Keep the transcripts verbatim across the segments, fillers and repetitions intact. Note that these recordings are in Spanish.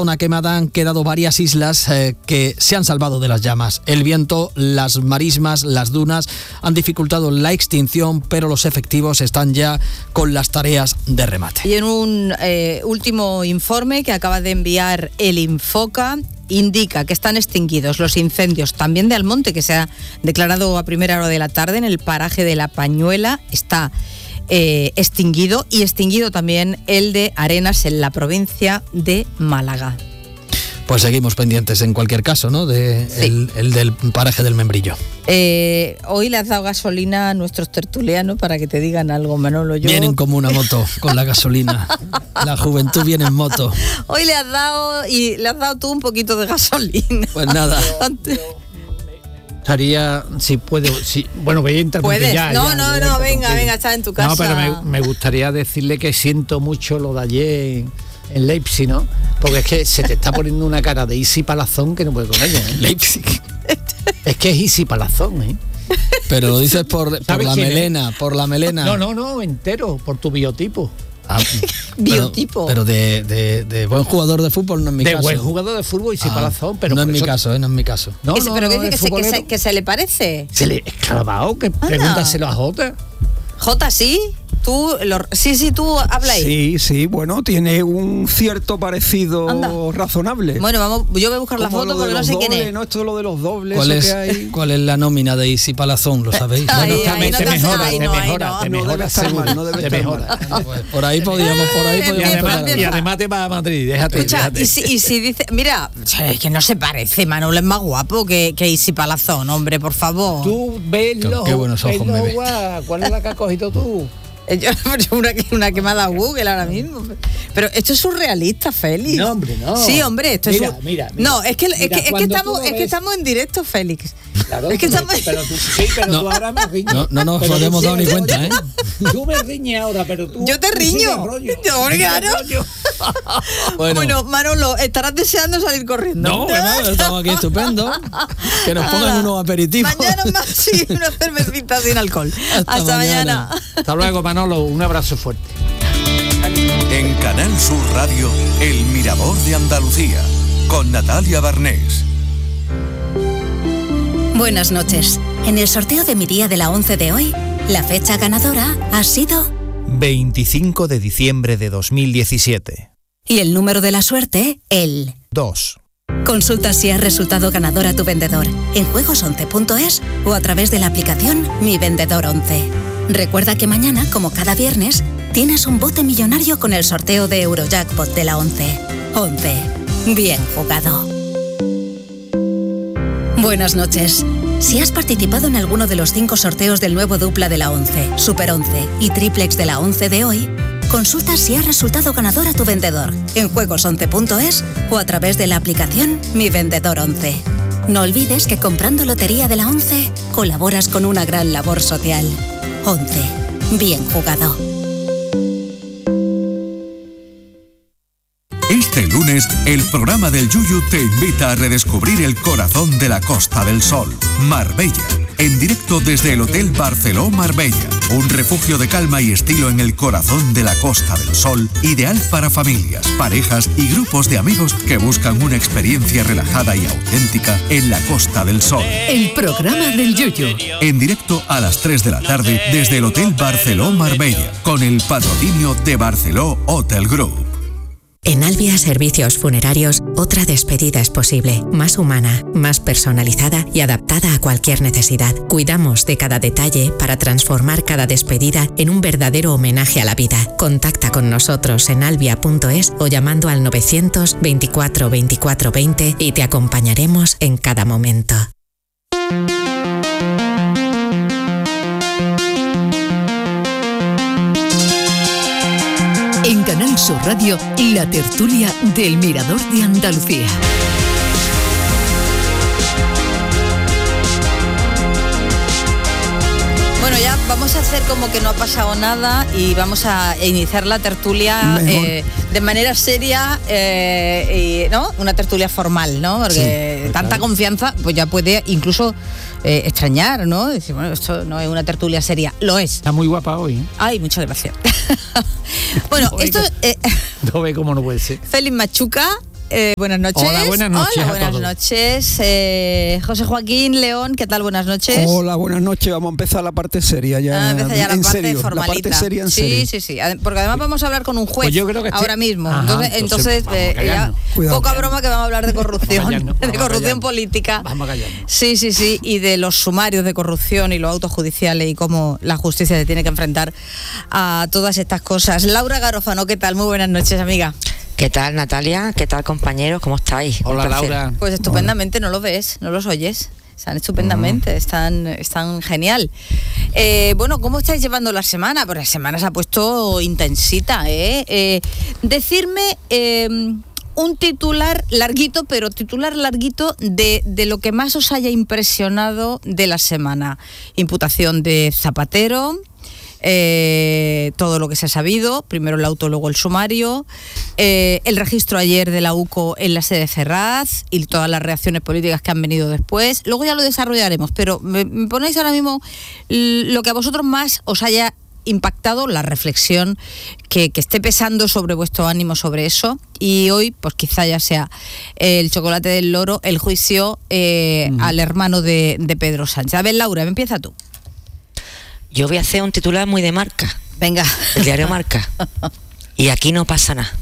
zona quemada han quedado varias islas eh, que se han salvado de las llamas. El viento, las marismas, las dunas han dificultado la extinción, pero los efectivos están ya con las tareas de remate. Y en un eh, último informe que acaba de enviar el Infoca, indica que están extinguidos los incendios también de Almonte, que se ha declarado a primera hora de la tarde en el paraje de La Pañuela. Está eh, extinguido, y extinguido también el de Arenas en la provincia de Málaga. Pues seguimos pendientes en cualquier caso, ¿no? De sí. el, el del paraje del Membrillo. Eh, hoy le has dado gasolina a nuestros tertulianos para que te digan algo, Manolo. Yo... Vienen como una moto con la gasolina. La juventud viene en moto. Hoy le has dado y le has dado tú un poquito de gasolina. Pues nada. Gustaría, si puedo, si, bueno, voy a interrumpir ya. No, ya, no, ya, no, venga, venga, está en tu casa. No, pero me, me gustaría decirle que siento mucho lo de ayer en, en Leipzig, ¿no? Porque es que se te está poniendo una cara de Isi Palazón que no puede con ella, ¿eh? Leipzig. Es que es Isi Palazón, ¿eh? Pero lo dices por, por la melena, es? por la melena. No, no, no, entero, por tu biotipo. Ah, biotipo. Pero, pero de, de, de buen jugador de fútbol no es mi de caso. De buen jugador de fútbol y Isi ah, Palazón, pero no es mi eso... caso, ¿eh? No es mi caso. No, ¿Qué, no, pero no, que, no, que, se, que, se, que se le parece. Se le clavado, que Anda. Pregúntaselo a Jota. Jota, ¿sí? Tú, lo, sí, sí, tú habla ahí. Sí, sí, bueno, tiene un cierto parecido Anda. razonable. Bueno, vamos, yo voy a buscar la foto porque no sé dobles, quién es. No, esto es lo de los dobles. ¿Cuál, es, que hay? ¿Cuál es la nómina de Isi Palazón? ¿Lo sabéis? Ay, bueno, ay, te, no mejora, ay, te no, mejora, no, te no mejora, debe estar seguro, mal, no debe te estar mejora. mal. Pues por ahí podíamos, por ahí podíamos. Y además, y además te va a Madrid, déjate. Escucha, déjate. Y, si, y si dice, mira, es que no se parece, Manolo es más guapo que, que Isi Palazón, hombre, por favor. Tú ves los Qué buenos ojos me ves. ¿Cuál es la que has cogido tú? Yo, una, una que me ha dado Google ahora mismo. Pero esto es surrealista, Félix. No, hombre, no. Sí, hombre, esto mira, es. Mira, mira, no, es que, mira, es, que, es, que estamos, ves... es que estamos en directo, Félix. Claro, es que pero, estamos... pero tú, sí, pero no, tú ahora me riñes. No, no nos pero hemos dado ni cuenta, ¿eh? Tú me riñes ahora, pero tú. Yo te tú riño. Yo, claro. bueno. bueno, Manolo, estarás deseando salir corriendo. No, bueno, estamos aquí estupendo. Que nos pongan unos aperitivos. Mañana más, sí, una cervecita sin alcohol. Hasta, Hasta mañana. mañana. Hasta luego, Manolo. Un abrazo fuerte. En Canal Sur Radio, El Mirador de Andalucía, con Natalia Barnés. Buenas noches. En el sorteo de mi día de la once de hoy, la fecha ganadora ha sido veinticinco de diciembre de dos mil diecisiete. Y el número de la suerte, el dos. Consulta si has resultado ganador a tu vendedor en juegos once punto es o a través de la aplicación Mi Vendedor once. Recuerda que mañana, como cada viernes, tienes un bote millonario con el sorteo de Eurojackpot de la once. once. Bien jugado. Buenas noches. Si has participado en alguno de los cinco sorteos del nuevo dupla de la once, Super once y Triplex de la once de hoy, consulta si has resultado ganador a tu vendedor en juegos once punto es o a través de la aplicación Mi Vendedor once. No olvides que comprando Lotería de la once colaboras con una gran labor social. once. Bien jugado. Este lunes, el programa del Yuyu te invita a redescubrir el corazón de la Costa del Sol, Marbella. En directo desde el Hotel Barceló Marbella, un refugio de calma y estilo en el corazón de la Costa del Sol, ideal para familias, parejas y grupos de amigos que buscan una experiencia relajada y auténtica en la Costa del Sol. El programa del Yuyu. En directo a las tres de la tarde desde el Hotel Barceló Marbella, con el patrocinio de Barceló Hotel Group. En Albia Servicios Funerarios, otra despedida es posible, más humana, más personalizada y adaptada a cualquier necesidad. Cuidamos de cada detalle para transformar cada despedida en un verdadero homenaje a la vida. Contacta con nosotros en albia punto es o llamando al novecientos veinticuatro veinticuatro veinte y te acompañaremos en cada momento. En Canal Sur Radio, la tertulia del Mirador de Andalucía. Bueno, ya vamos a hacer como que no ha pasado nada y vamos a iniciar la tertulia eh, de manera seria, eh, y, ¿no? Una tertulia formal, ¿no? Porque sí, tanta claro. confianza, pues ya puede incluso eh, extrañar, ¿no? Decir, bueno, esto no es una tertulia seria. Lo es. Está muy guapa hoy, ¿eh? Ay, muchas gracias. Bueno, no esto... Ve, eh, no ve cómo no puede ser. Félix Machuca, Eh, buenas noches. Hola, buenas noches. Hola, a buenas todos. noches. Eh, José Joaquín León, ¿qué tal? Buenas noches. Hola, buenas noches. Vamos a empezar la parte seria ya. Ah, empieza ya la en parte serio, formalita. La parte seria en sí, serio. sí, sí. Ade- Porque además vamos a hablar con un juez Pues yo creo que ahora estoy- mismo. Ajá, entonces, entonces, entonces vamos a eh, ya, callarnos. Cuidado. poca broma que vamos a hablar de corrupción, Vamos a callarnos, de vamos a corrupción callarnos. política. Vamos a callarnos. Sí, sí, sí. Y de los sumarios de corrupción y los autos judiciales y cómo la justicia se tiene que enfrentar a todas estas cosas. Laura Garofano, ¿qué tal? Muy buenas noches, amiga. ¿Qué tal, Natalia? ¿Qué tal, compañeros? ¿Cómo estáis? Un Hola, placer. Laura. Pues estupendamente, no lo ves, no los oyes. Están estupendamente, Mm. están, están genial. Eh, bueno, ¿cómo estáis llevando la semana? Pues la semana se ha puesto intensita, ¿eh? eh decirme eh, un titular larguito, pero titular larguito de, de lo que más os haya impresionado de la semana. Imputación de Zapatero. Eh, todo lo que se ha sabido, primero el auto, luego el sumario, eh, el registro ayer de la U C O en la sede de Ferraz y todas las reacciones políticas que han venido después. Luego ya lo desarrollaremos, pero me, me ponéis ahora mismo lo que a vosotros más os haya impactado, la reflexión que, que esté pesando sobre vuestro ánimo sobre eso. Y hoy, pues quizá ya sea el chocolate del loro, el juicio eh, mm. al hermano de, de Pedro Sánchez. A ver, Laura, empieza tú. Yo voy a hacer un titular muy de Marca. Venga. El diario Marca. Y aquí no pasa nada.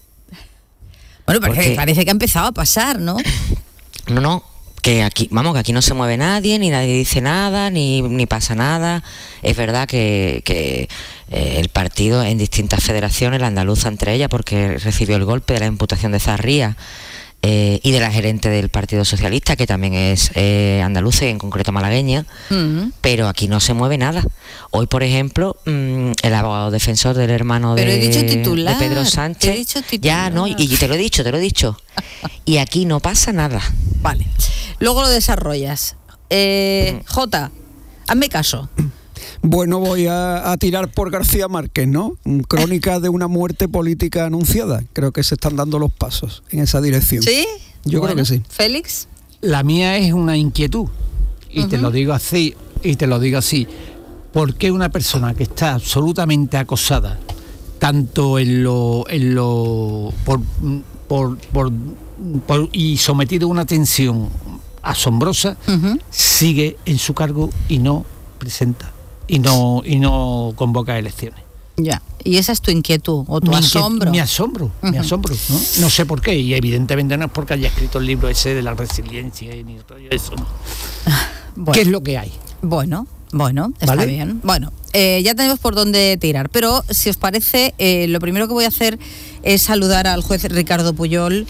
Bueno, parece, Porque... parece que ha empezado a pasar, ¿no? No, no, que aquí, vamos, que aquí no se mueve nadie, ni nadie dice nada, ni, ni pasa nada. Es verdad que, que eh, el partido en distintas federaciones, la andaluza entre ellas, porque recibió el golpe de la imputación de Zarría, Eh, y de la gerente del Partido Socialista, que también es eh, andaluza y en concreto malagueña, uh-huh. pero aquí no se mueve nada. Hoy, por ejemplo, mmm, el abogado defensor del hermano de, titular, de Pedro Sánchez, he dicho ya no, y, y te lo he dicho, te lo he dicho, y aquí no pasa nada. Vale, luego lo desarrollas. Eh, mm. Jota, hazme caso. Bueno, voy a, a tirar por García Márquez, ¿no? Crónica de una muerte política anunciada. Creo que se están dando los pasos en esa dirección. ¿Sí? Yo bueno, creo que sí. ¿Félix? La mía es una inquietud. Y uh-huh. te lo digo así, y te lo digo así. ¿Por qué una persona que está absolutamente acosada, tanto en lo, en lo por, por, por, por y sometido a una tensión asombrosa, uh-huh. sigue en su cargo y no presenta? Y no y no convoca elecciones. Ya, y esa es tu inquietud o tu mi asombro. Mi asombro, uh-huh. mi asombro, ¿no? No sé por qué, y evidentemente no es porque haya escrito el libro ese de la resiliencia y ni eso, ¿no? Bueno, ¿qué es lo que hay? Bueno, bueno, está ¿Vale? bien. Bueno, eh, ya tenemos por dónde tirar, pero si os parece, eh, lo primero que voy a hacer es saludar al juez Ricardo Puyol.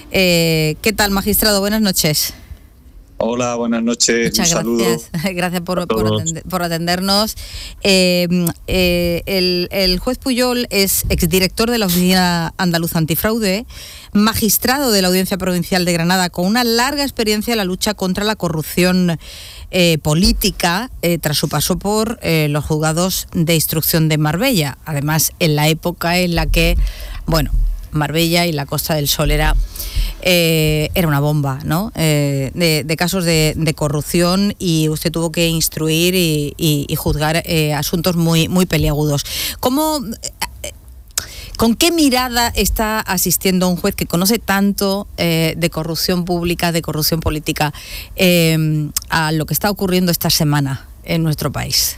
Eh, ¿Qué tal, magistrado? Buenas noches. Hola, buenas noches. Muchas un saludo. Gracias, gracias por, por, atender, por atendernos. Eh, eh, el, el juez Puyol es exdirector de la Oficina Andaluza Antifraude, magistrado de la Audiencia Provincial de Granada, con una larga experiencia en la lucha contra la corrupción eh, política, eh, tras su paso por eh, los juzgados de instrucción de Marbella. Además, en la época en la que, bueno, Marbella y la Costa del Sol era... Eh, era una bomba, ¿no? Eh, de, de casos de, de corrupción, y usted tuvo que instruir y, y, y juzgar eh, asuntos muy, muy peliagudos. ¿Cómo, eh, ¿Con qué mirada está asistiendo un juez que conoce tanto eh, de corrupción pública, de corrupción política, eh, a lo que está ocurriendo esta semana en nuestro país?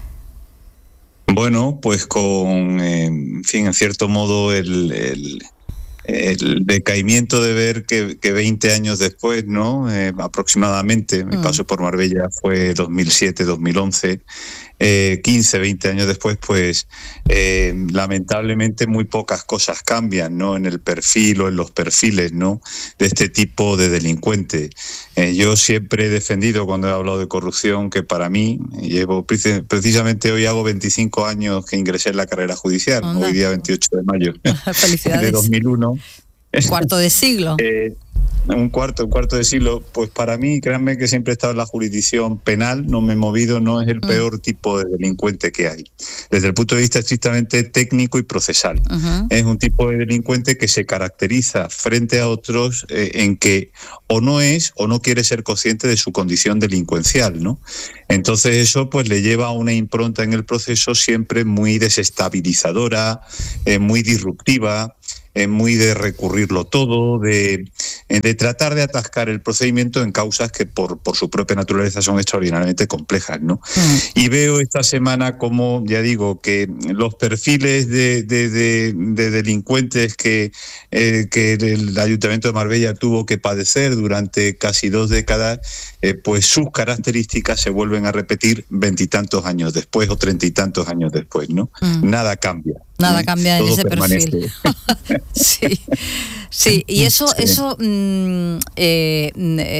Bueno, pues con, eh, en fin, en cierto modo el... el... el decaimiento de ver que, que veinte años después, ¿no? Eh, aproximadamente, mi mm. paso por Marbella fue dos mil siete, dos mil once, eh, quince, veinte años después, pues eh, lamentablemente muy pocas cosas cambian, ¿no? En el perfil o en los perfiles, ¿no? De este tipo de delincuente. Eh, yo siempre he defendido, cuando he hablado de corrupción, que para mí, llevo precisamente hoy hago veinticinco años que ingresé en la carrera judicial, Onda. hoy día veintiocho de mayo Felicidades. de dos mil uno. Cuarto de siglo. Eh, un cuarto, un cuarto de siglo, pues para mí, créanme que siempre he estado en la jurisdicción penal, no me he movido, no es el peor tipo de delincuente que hay, desde el punto de vista estrictamente técnico y procesal. Uh-huh. Es un tipo de delincuente que se caracteriza frente a otros eh, en que o no es o no quiere ser consciente de su condición delincuencial, ¿no? Entonces eso pues le lleva a una impronta en el proceso siempre muy desestabilizadora, eh, muy disruptiva, eh, muy de recurrirlo todo, de, de tratar de atascar el procedimiento en causas que por, por su propia naturaleza son extraordinariamente complejas, ¿no? Mm. Y veo esta semana como, ya digo, que los perfiles de, de, de, de delincuentes que, eh, que el Ayuntamiento de Marbella tuvo que padecer durante casi dos décadas, eh, pues sus características se vuelven a repetir veintitantos años después o treinta y tantos años después, ¿no? Mm. Nada cambia. Nada cambia en ese permanece. perfil. sí, sí, y eso, sí. eso mmm, eh,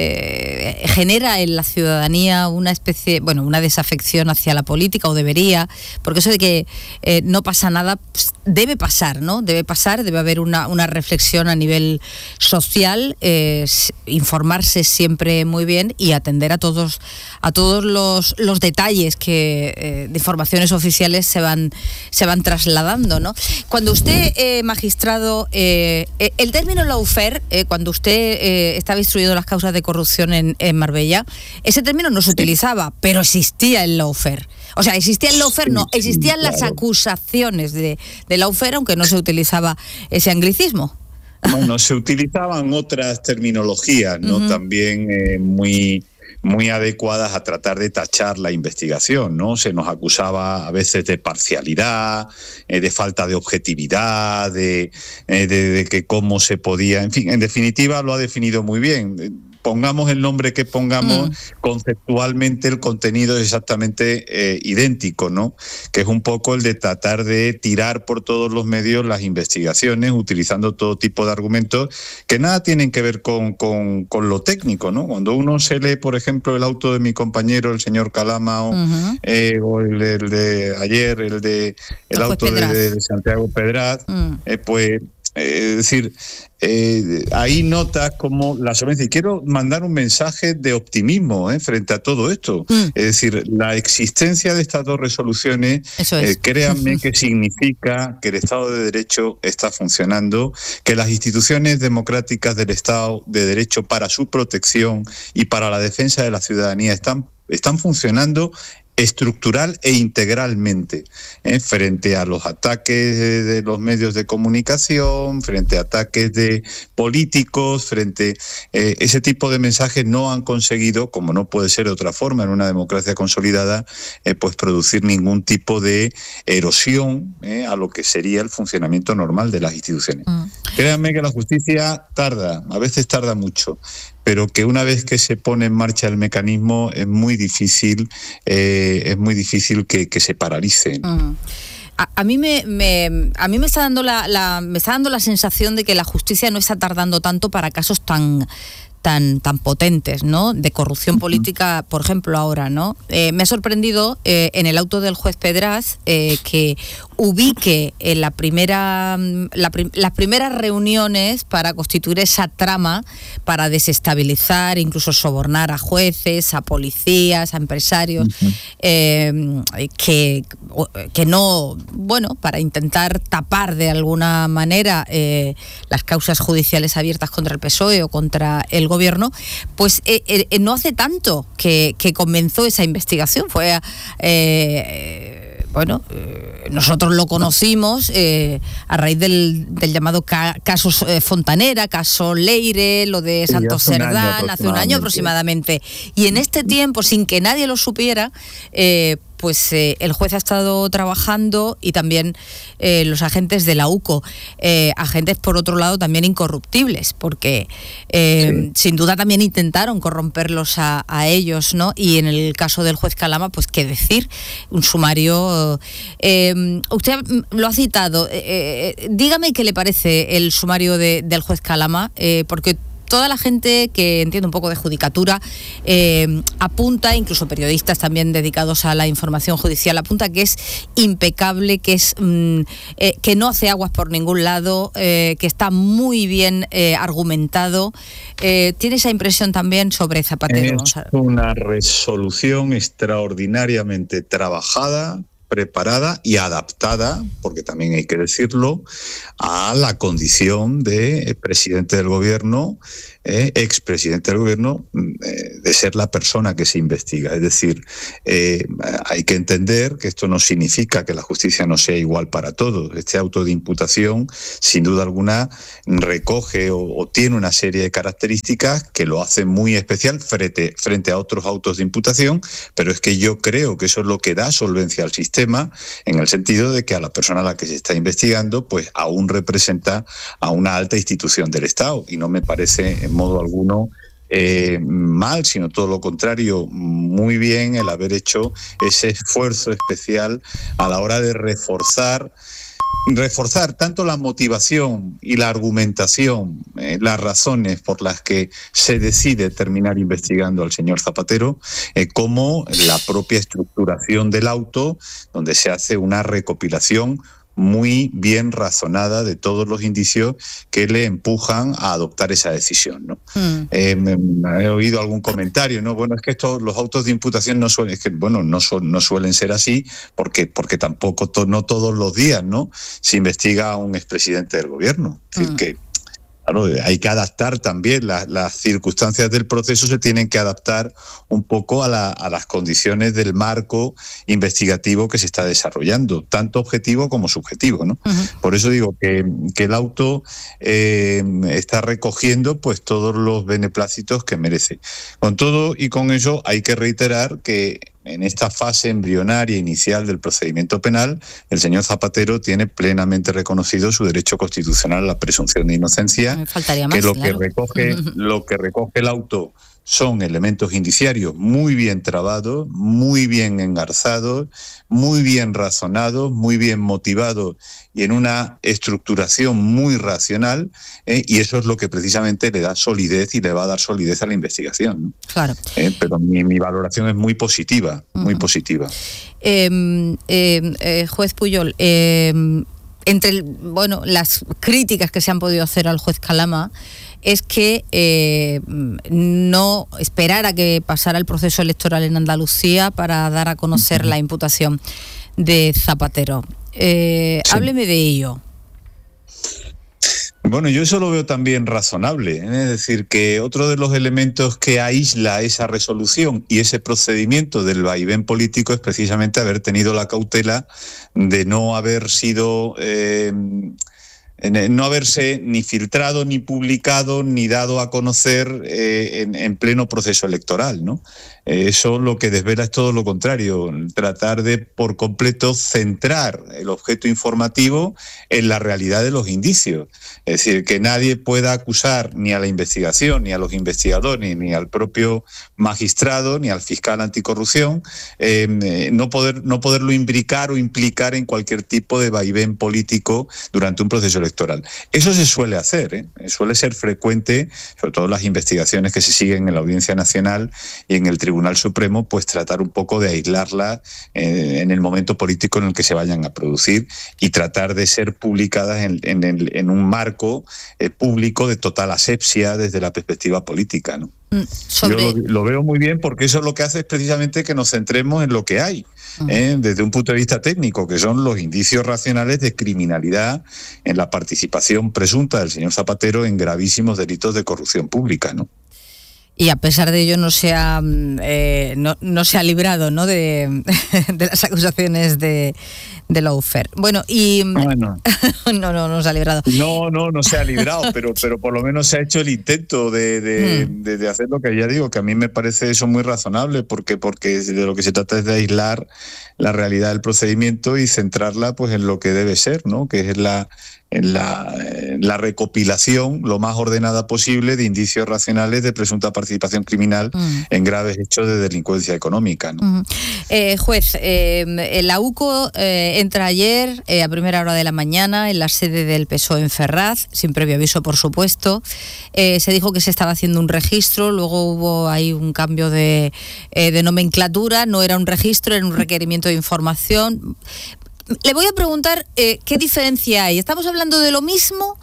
eh, genera en la ciudadanía una especie, bueno, una desafección hacia la política, o debería, porque eso de que eh, no pasa nada, pues, debe pasar, ¿no? Debe pasar, debe haber una, una reflexión a nivel social, eh, informarse siempre muy bien y atender a todos, a todos los, los detalles que eh, de informaciones oficiales se van, se van trasladando, ¿no? Cuando usted, eh, magistrado, eh, el término lawfare, eh, cuando usted eh, estaba instruyendo las causas de corrupción en, en Marbella, ese término no se utilizaba, pero existía el lawfare. O sea, existía el lawfare, no, existían sí, claro. las acusaciones de, de lawfare, aunque no se utilizaba ese anglicismo. Bueno, se utilizaban otras terminologías, ¿no? Uh-huh. También eh, muy... muy adecuadas a tratar de tachar la investigación, ¿no? Se nos acusaba a veces de parcialidad, eh, de falta de objetividad, de, eh, de, de que cómo se podía... En fin, en definitiva lo ha definido muy bien. Pongamos el nombre que pongamos, mm. conceptualmente el contenido es exactamente eh, idéntico, ¿no? Que es un poco el de tratar de tirar por todos los medios las investigaciones, utilizando todo tipo de argumentos que nada tienen que ver con, con, con lo técnico, ¿no? Cuando uno se lee, por ejemplo, el auto de mi compañero, el señor Calama, o, uh-huh. eh, o el, el de ayer, el de el no, auto pues de, de Santiago Pedraz, mm. eh, pues... Eh, es decir, eh, ahí notas como la solvencia. Y quiero mandar un mensaje de optimismo eh, frente a todo esto. Mm. Es decir, la existencia de estas dos resoluciones, es. eh, créanme que significa que el Estado de Derecho está funcionando, que las instituciones democráticas del Estado de Derecho para su protección y para la defensa de la ciudadanía están, están funcionando estructural e integralmente, ¿eh? frente a los ataques de, de los medios de comunicación, frente a ataques de políticos, frente eh, ese tipo de mensajes no han conseguido, como no puede ser de otra forma en una democracia consolidada, eh, pues producir ningún tipo de erosión eh, a lo que sería el funcionamiento normal de las instituciones. Mm. Créanme que la justicia tarda, a veces tarda mucho, pero que una vez que se pone en marcha el mecanismo es muy difícil, eh, es muy difícil que, que se paralice. Uh-huh. A, a mí me, me a mí me está dando la, la me está dando la sensación de que la justicia no está tardando tanto para casos tan tan tan potentes, ¿no? De corrupción política, por ejemplo, ahora, ¿no? Eh, me ha sorprendido eh, en el auto del juez Pedraz eh, que ubique en la primera la prim, las primeras reuniones para constituir esa trama para desestabilizar, incluso sobornar a jueces, a policías, a empresarios, uh-huh. eh, que que no, bueno, para intentar tapar de alguna manera eh, las causas judiciales abiertas contra el P S O E o contra el gobierno, pues eh, eh, no hace tanto que, que comenzó esa investigación. Fue eh, bueno, eh, nosotros lo conocimos eh, a raíz del, del llamado ca- caso eh, Fontanera, caso Leire, lo de Santos sí, Cerdán, hace un año aproximadamente. Y en este tiempo, sin que nadie lo supiera, eh, pues eh, el juez ha estado trabajando y también eh, los agentes de la U C O, eh, agentes por otro lado también incorruptibles, porque eh, sí. sin duda también intentaron corromperlos a, a ellos, ¿no? Y en el caso del juez Calama, pues qué decir, un sumario. Eh, usted lo ha citado, eh, eh, dígame qué le parece el sumario de, del juez Calama, eh, porque toda la gente que entiende un poco de judicatura eh, apunta, incluso periodistas también dedicados a la información judicial, apunta que es impecable, que es mm, eh, que no hace aguas por ningún lado, eh, que está muy bien eh, argumentado. Eh, ¿Tiene esa impresión también sobre Zapatero? Es una resolución extraordinariamente trabajada, preparada y adaptada, porque también hay que decirlo, a la condición de presidente del gobierno, eh, expresidente del gobierno, eh, de ser la persona que se investiga. Es decir, eh, hay que entender que esto no significa que la justicia no sea igual para todos. Este auto de imputación, sin duda alguna, recoge o, o tiene una serie de características que lo hacen muy especial frente, frente a otros autos de imputación, pero es que yo creo que eso es lo que da solvencia al sistema, en el sentido de que a la persona a la que se está investigando pues aún representa a una alta institución del Estado, y no me parece en modo alguno eh, mal, sino todo lo contrario, muy bien el haber hecho ese esfuerzo especial a la hora de reforzar reforzar tanto la motivación y la argumentación, eh, las razones por las que se decide terminar investigando al señor Zapatero, eh, como la propia estructuración del auto, donde se hace una recopilación muy bien razonada de todos los indicios que le empujan a adoptar esa decisión, ¿no? Mm. Eh, me, me he oído algún comentario, ¿no? Bueno, es que estos, los autos de imputación no suelen, es que, bueno, no, son, no suelen ser así, porque, porque tampoco, to, no todos los días, ¿no?, se investiga a un expresidente del gobierno. Es decir, mm. que claro, hay que adaptar también, la, las circunstancias del proceso se tienen que adaptar un poco a, la, a las condiciones del marco investigativo que se está desarrollando, tanto objetivo como subjetivo, ¿no? Uh-huh. Por eso digo que, que el auto eh, está recogiendo pues todos los beneplácitos que merece. Con todo y con ello hay que reiterar que en esta fase embrionaria inicial del procedimiento penal, el señor Zapatero tiene plenamente reconocido su derecho constitucional a la presunción de inocencia. Me faltaría más, que lo claro. que recoge, lo que recoge el auto son elementos indiciarios muy bien trabados, muy bien engarzados, muy bien razonados, muy bien motivados y en una estructuración muy racional, eh, y eso es lo que precisamente le da solidez y le va a dar solidez a la investigación, ¿no? Claro. Eh, pero mi, mi valoración es muy positiva, muy uh-huh. positiva. Eh, eh, eh, juez Pujol, eh, entre el, bueno, las críticas que se han podido hacer al juez Calama es que eh, no esperara a que pasara el proceso electoral en Andalucía para dar a conocer la imputación de Zapatero. Eh, sí. Hábleme de ello. Bueno, yo eso lo veo también razonable, ¿eh? Es decir, que otro de los elementos que aísla esa resolución y ese procedimiento del vaivén político es precisamente haber tenido la cautela de no haber sido... Eh, no haberse ni filtrado, ni publicado, ni dado a conocer eh, en, en pleno proceso electoral, ¿no? Eh, eso lo que desvela es todo lo contrario, tratar de por completo centrar el objeto informativo en la realidad de los indicios. Es decir, que nadie pueda acusar ni a la investigación, ni a los investigadores, ni al propio magistrado, ni al fiscal anticorrupción, eh, no, poder, no poderlo imbricar o implicar en cualquier tipo de vaivén político durante un proceso electoral. Eso se suele hacer, ¿eh? Suele ser frecuente, sobre todo las investigaciones que se siguen en la Audiencia Nacional y en el Tribunal Supremo, pues tratar un poco de aislarla eh, en el momento político en el que se vayan a producir y tratar de ser publicadas en, en, en, en un marco eh, público de total asepsia desde la perspectiva política, ¿no? Sobre... Yo lo, lo veo muy bien porque eso es lo que hace es precisamente que nos centremos en lo que hay, uh-huh. ¿eh? desde un punto de vista técnico, que son los indicios racionales de criminalidad en la participación presunta del señor Zapatero en gravísimos delitos de corrupción pública, ¿no? Y a pesar de ello no se ha, eh, no, no se ha librado, ¿no?, de, de las acusaciones de, de lawfare. Bueno, y... Bueno. no, no, no se ha librado. No, no, no se ha librado, pero, pero por lo menos se ha hecho el intento de, de, mm. de, de hacer lo que ya digo, que a mí me parece eso muy razonable, porque, porque de lo que se trata es de aislar la realidad del procedimiento y centrarla pues en lo que debe ser, ¿no?, que es la... en la, en la recopilación lo más ordenada posible de indicios racionales de presunta participación criminal mm. en graves hechos de delincuencia económica, ¿no? Mm. Eh, juez, eh, el AUCO eh, entra ayer eh, a primera hora de la mañana en la sede del P S O E en Ferraz, sin previo aviso, por supuesto. Eh, se dijo que se estaba haciendo un registro, luego hubo ahí un cambio de, eh, de nomenclatura, no era un registro, era un requerimiento de información. Le voy a preguntar eh, qué diferencia hay. ¿Estamos hablando de lo mismo?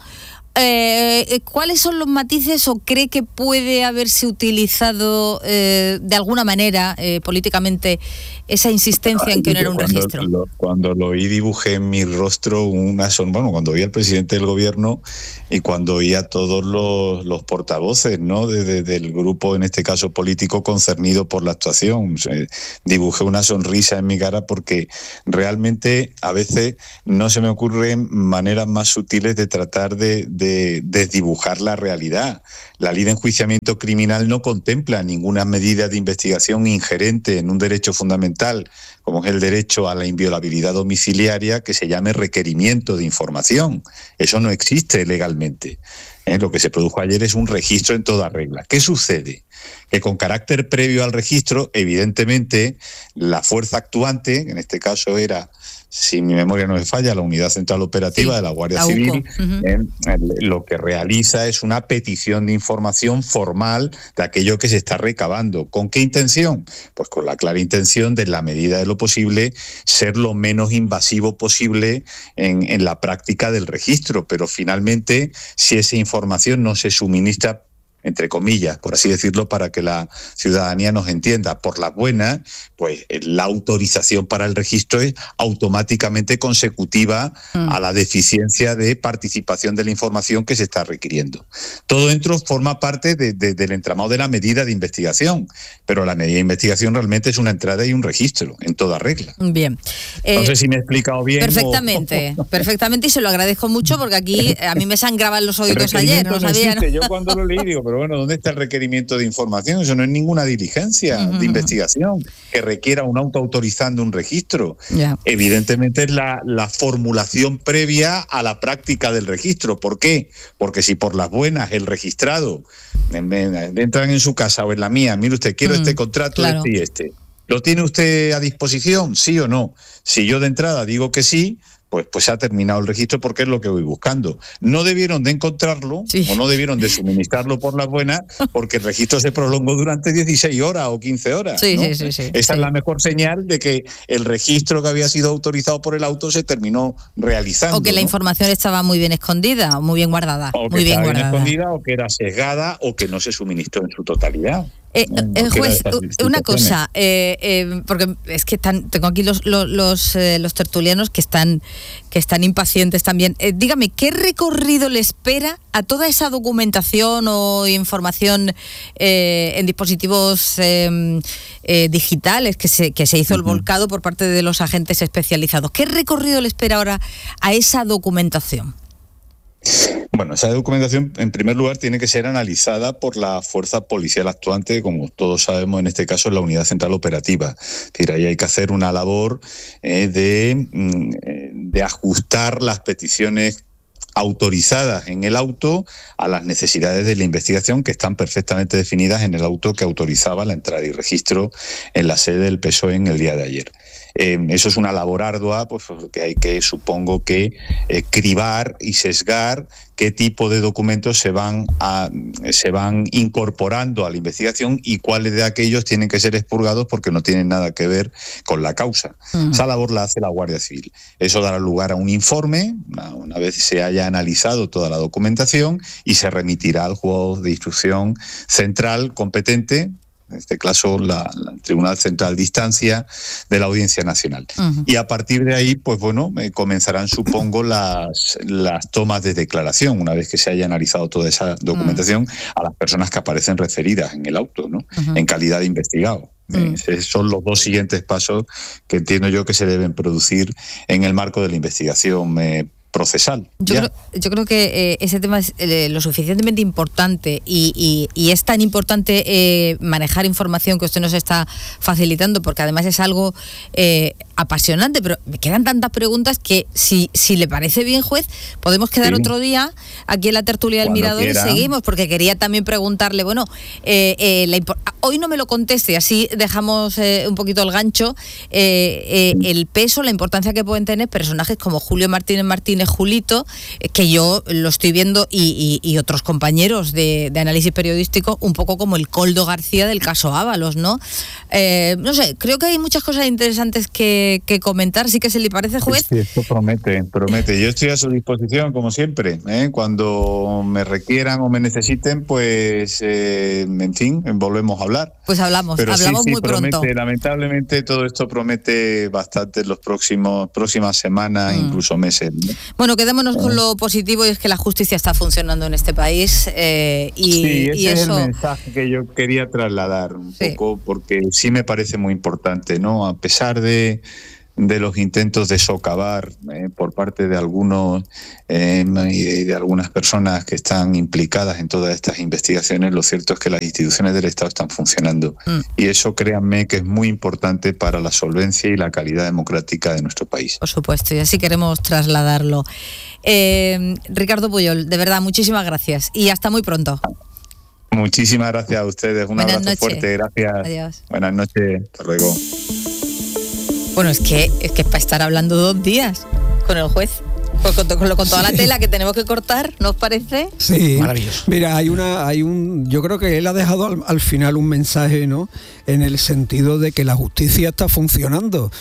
Eh, ¿Cuáles son los matices o cree que puede haberse utilizado eh, de alguna manera eh, políticamente esa insistencia en que no era un cuando registro? Lo, cuando lo oí dibujé en mi rostro una son, bueno, cuando oí al presidente del gobierno y cuando oí a todos los, los portavoces, ¿no? De, de, del grupo, en este caso político, concernido por la actuación. Eh, dibujé una sonrisa en mi cara porque realmente a veces no se me ocurren maneras más sutiles de tratar de, de desdibujar la realidad. La ley de enjuiciamiento criminal no contempla ninguna medida de investigación ingerente en un derecho fundamental, como es el derecho a la inviolabilidad domiciliaria, que se llame requerimiento de información. Eso no existe legalmente. ¿Eh? Lo que se produjo ayer es un registro en toda regla. ¿Qué sucede? Que con carácter previo al registro, evidentemente, la fuerza actuante, en este caso era, si mi memoria no me falla, la Unidad Central Operativa sí, de la Guardia Civil, uh-huh. eh, lo que realiza es una petición de información formal de aquello que se está recabando. ¿Con qué intención? Pues con la clara intención de, en la medida de lo posible, ser lo menos invasivo posible en, en la práctica del registro. Pero finalmente, si esa información no se suministra, entre comillas, por así decirlo, para que la ciudadanía nos entienda, por las buenas, pues la autorización para el registro es automáticamente consecutiva mm. a la deficiencia de participación de la información que se está requiriendo. Todo dentro forma parte de, de, del entramado de la medida de investigación, pero la medida de investigación realmente es una entrada y un registro, en toda regla. Bien. Eh, no sé si me he explicado bien. Perfectamente, o... perfectamente, y se lo agradezco mucho porque aquí a mí me sangraban los oídos ayer, no sabía. No, yo cuando lo leí digo, pero bueno, ¿dónde está el requerimiento de información? Eso no es ninguna diligencia uh-huh. de investigación que requiera un auto autorizando un registro. Yeah. Evidentemente es la, la formulación previa a la práctica del registro. ¿Por qué? Porque si por las buenas el registrado entran en su casa o en la mía, mire usted, quiero uh-huh. este contrato, claro. este y este. ¿Lo tiene usted a disposición? ¿Sí o no? Si yo de entrada digo que sí, pues, pues se ha terminado el registro porque es lo que voy buscando. No debieron de encontrarlo sí. o no debieron de suministrarlo por las buenas porque el registro se prolongó durante dieciséis horas o quince horas. Sí, ¿no? sí, sí, sí, Esa sí. es la mejor señal de que el registro que había sido autorizado por el auto se terminó realizando. O que ¿no? la información estaba muy bien escondida o muy bien guardada. O que muy bien estaba guardada. bien escondida o que era sesgada o que no se suministró en su totalidad. Eh, eh, juez, una cosa, eh, eh, porque es que están, tengo aquí los los los, eh, los tertulianos que están que están impacientes también. Eh, dígame, ¿qué recorrido le espera a toda esa documentación o información eh, en dispositivos eh, eh, digitales que se que se hizo el volcado por parte de los agentes especializados? ¿Qué recorrido le espera ahora a esa documentación? Bueno, esa documentación, en primer lugar, tiene que ser analizada por la fuerza policial actuante, como todos sabemos, en este caso, la Unidad Central Operativa. Es decir, ahí hay que hacer una labor eh, de, de ajustar las peticiones autorizadas en el auto a las necesidades de la investigación que están perfectamente definidas en el auto que autorizaba la entrada y registro en la sede del P S O E en el día de ayer. Eh, eso es una labor ardua, pues que hay que, supongo que, eh, cribar y sesgar qué tipo de documentos se van a, se van incorporando a la investigación y cuáles de aquellos tienen que ser expurgados porque no tienen nada que ver con la causa. Uh-huh. Esa labor la hace la Guardia Civil. Eso dará lugar a un informe, una, una vez se haya analizado toda la documentación, y se remitirá al juzgado de instrucción central competente, en este caso la, la Tribunal Central de Instancia de la Audiencia Nacional. Uh-huh. Y a partir de ahí, pues bueno, eh, comenzarán, supongo, las, las tomas de declaración, una vez que se haya analizado toda esa documentación, uh-huh. a las personas que aparecen referidas en el auto, ¿no? Uh-huh. En calidad de investigado. Uh-huh. Eh, son los dos siguientes pasos que entiendo yo que se deben producir en el marco de la investigación eh, procesal. Yo, creo, yo creo que eh, ese tema es eh, lo suficientemente importante y, y, y es tan importante eh, manejar información que usted nos está facilitando, porque además es algo eh, apasionante, pero me quedan tantas preguntas que si, si le parece bien, juez, podemos quedar sí. otro día aquí en la tertulia del Cuando Mirador quiera. Y seguimos, porque quería también preguntarle, bueno, eh, eh, la hoy no me lo conteste, así dejamos eh, un poquito el gancho, eh, eh, el peso, la importancia que pueden tener personajes como Julio Martínez Martínez Julito, que yo lo estoy viendo, y, y, y otros compañeros de, de análisis periodístico, un poco como el Koldo García del caso Ábalos, ¿no? Eh, no sé, creo que hay muchas cosas interesantes que, que comentar, así que si le parece, juez. Sí, esto promete, promete. Yo estoy a su disposición, como siempre, ¿eh? Cuando me requieran o me necesiten, pues, eh, en fin, volvemos a hablar. Pues hablamos, Pero hablamos sí, sí, muy promete, pronto. Lamentablemente todo esto promete bastante en los próximos próximas semanas, mm. incluso meses, ¿no? Bueno, quedémonos con lo positivo, y es que la justicia está funcionando en este país. Eh, y, sí, ese y es eso... el mensaje que yo quería trasladar un sí. poco, porque sí me parece muy importante, ¿no? A pesar de, de los intentos de socavar eh, por parte de algunos eh, y de, de algunas personas que están implicadas en todas estas investigaciones, lo cierto es que las instituciones del Estado están funcionando. Mm. Y eso, créanme, que es muy importante para la solvencia y la calidad democrática de nuestro país. Por supuesto, y así queremos trasladarlo. Eh, Ricardo Puyol, de verdad, muchísimas gracias y hasta muy pronto. Muchísimas gracias a ustedes, un Buenas abrazo noches. fuerte, gracias. Adiós. Buenas noches, hasta luego. Bueno, es que es que es para estar hablando dos días con el juez, pues con, con, con toda sí. la tela que tenemos que cortar, ¿no os parece? Sí, maravilloso. Mira, hay una, hay un, yo creo que él ha dejado al, al final un mensaje, ¿no? En el sentido de que la justicia está funcionando.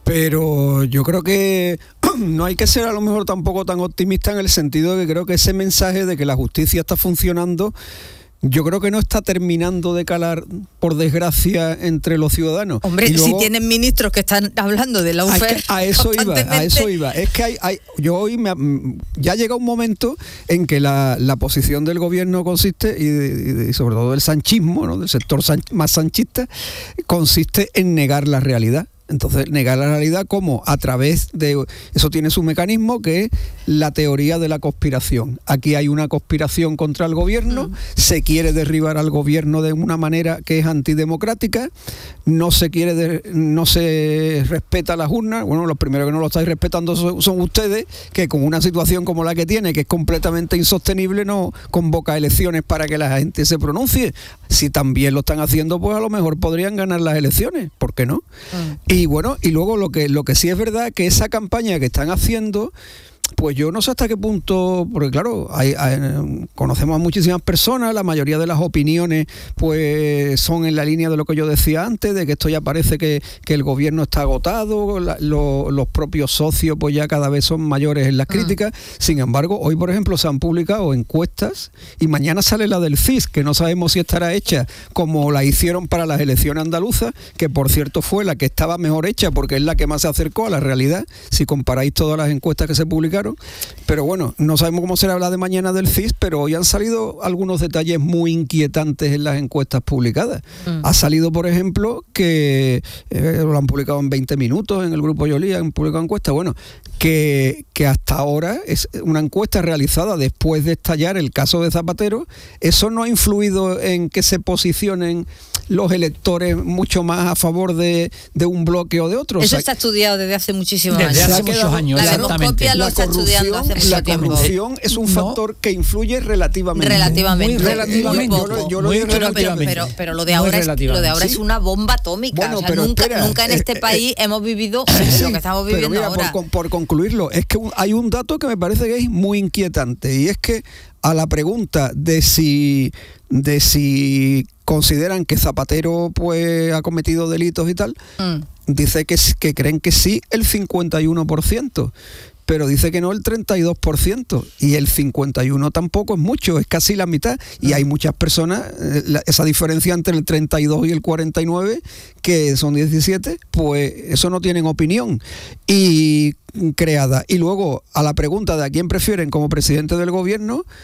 Pero yo creo que no hay que ser a lo mejor tampoco tan optimista, en el sentido de que creo que ese mensaje de que la justicia está funcionando, yo creo que no está terminando de calar, por desgracia, entre los ciudadanos. Hombre, luego, si tienen ministros que están hablando de la U F E R a eso iba, a eso iba. Es que hay, hay yo hoy me, ya llega un momento en que la, la posición del gobierno consiste, y, de, y sobre todo del sanchismo, ¿no? Del sector san, más sanchista, consiste en negar la realidad. Entonces, negar la realidad como a través de... Eso tiene su mecanismo, que es la teoría de la conspiración. Aquí hay una conspiración contra el gobierno, mm. se quiere derribar al gobierno de una manera que es antidemocrática, no se quiere de, no se respeta las urnas. Bueno, los primeros que no lo estáis respetando son, son ustedes, que con una situación como la que tiene, que es completamente insostenible, no convoca elecciones para que la gente se pronuncie. Si también lo están haciendo, pues a lo mejor podrían ganar las elecciones, ¿por qué no? Mm. Y bueno, y luego lo que, lo que sí es verdad, que esa campaña que están haciendo, pues yo no sé hasta qué punto, porque claro, hay, hay, conocemos a muchísimas personas, la mayoría de las opiniones pues son en la línea de lo que yo decía antes, de que esto ya parece que, que el gobierno está agotado, la, lo, los propios socios pues ya cada vez son mayores en las críticas. Mm. Sin embargo, hoy por ejemplo se han publicado encuestas, y mañana sale la del C I S, que no sabemos si estará hecha como la hicieron para las elecciones andaluzas, que por cierto fue la que estaba mejor hecha, porque es la que más se acercó a la realidad, si comparáis todas las encuestas que se publicaron. Pero bueno, no sabemos cómo será la de mañana del C I S, pero hoy han salido algunos detalles muy inquietantes en las encuestas publicadas. Mm. Ha salido, por ejemplo, que eh, lo han publicado en veinte minutos en el grupo Yolía, han publicado encuestas, bueno, que, que hasta ahora es una encuesta realizada después de estallar el caso de Zapatero. Eso no ha influido en que se posicionen los electores mucho más a favor de, de un bloque o de otro. Eso o sea, está estudiado desde hace muchísimos desde años. Hace muchos años, la demoscopia lo está estudiando hace mucho la tiempo. corrupción es un factor no. que influye relativamente. Relativamente. Muy relativamente. Muy poco. Yo, yo lo muy digo pero, relativamente. pero, pero lo de ahora, es, lo de ahora sí. es una bomba atómica. Bueno, o sea, pero nunca, espera, nunca en este eh, país eh, hemos vivido sí, lo que estamos viviendo pero mira, ahora. Por, por concluirlo, es que hay un dato que me parece que es muy inquietante, y es que a la pregunta de si de si consideran que Zapatero pues ha cometido delitos y tal, mm. dice que, que creen que sí el cincuenta y uno por ciento, pero dice que no el treinta y dos por ciento, y el cincuenta y uno por ciento tampoco es mucho, es casi la mitad, y hay muchas personas, la, esa diferencia entre el treinta y dos y el cuarenta y nueve, que son diecisiete, pues eso no tienen opinión y creada. Y luego, a la pregunta de a quién prefieren como presidente del gobierno,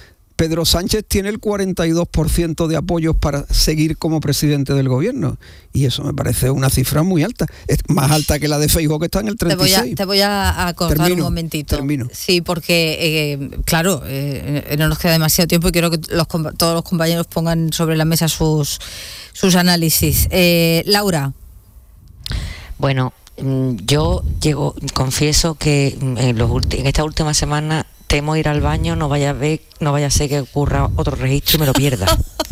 Pedro Sánchez tiene el cuarenta y dos por ciento de apoyos para seguir como presidente del gobierno. Y eso me parece una cifra muy alta. Es más alta que la de Feijóo, que está en el treinta y seis. Te voy a, te voy a, a cortar termino, un momentito. Termino. Sí, porque, eh, claro, eh, no nos queda demasiado tiempo y quiero que los, todos los compañeros pongan sobre la mesa sus, sus análisis. Eh, Laura. Bueno, yo llego, confieso que en, los ulti- en esta última semana temo ir al baño, no vaya a ver, no vaya a ser que ocurra otro registro y me lo pierda.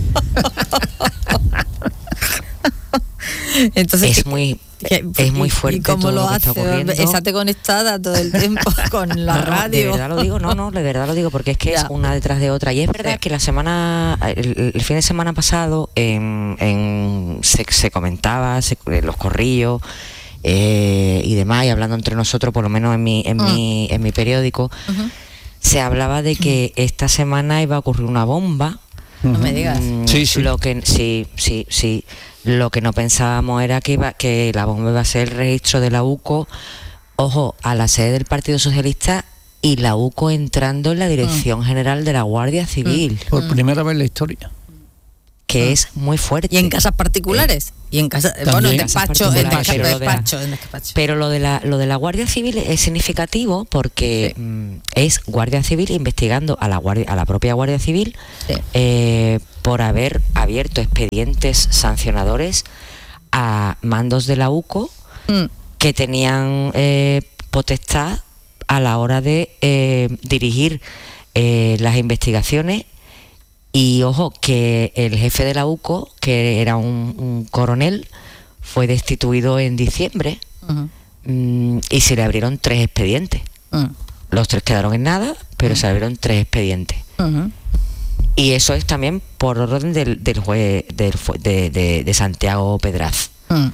Entonces, es muy ¿qué, es muy fuerte. ¿Y cómo todo lo, lo que hace? está ocurriendo. Estate conectada todo el tiempo con la no, no, radio. De verdad lo digo, no, no, de verdad lo digo, porque es que ya. es una detrás de otra. Y es verdad sí. que la semana, el, el fin de semana pasado, en, en, se, se comentaba, se, los corrillos eh, y demás, y hablando entre nosotros, por lo menos en mi, en mm. mi, en mi periódico, uh-huh. se hablaba de que esta semana iba a ocurrir una bomba. No me digas. Mm, sí, sí. Lo que, sí, sí, sí. Lo que no pensábamos era que iba, que la bomba iba a ser el registro de la U C O, ojo, a la sede del Partido Socialista, y la U C O entrando en la Dirección mm. General de la Guardia Civil. Mm. Por primera vez en la historia. Que mm. es muy fuerte. Y en casas particulares. Eh, y en casa, bueno, en despacho, en despacho, pero, despacho, de la, en despacho. pero lo de la lo de la Guardia Civil es significativo porque sí. mm, es Guardia Civil investigando a la guardia, a la propia Guardia Civil sí. eh, por haber abierto expedientes sancionadores a mandos de la U C O mm. que tenían eh, potestad a la hora de eh, dirigir eh, las investigaciones. Y ojo, que el jefe de la U C O, que era un, un coronel, fue destituido en diciembre uh-huh. mmm, y se le abrieron tres expedientes. Uh-huh. Los tres quedaron en nada, pero uh-huh. se abrieron tres expedientes. Uh-huh. Y eso es también por orden del, del juez del, de, de, de Santiago Pedraz. Uh-huh.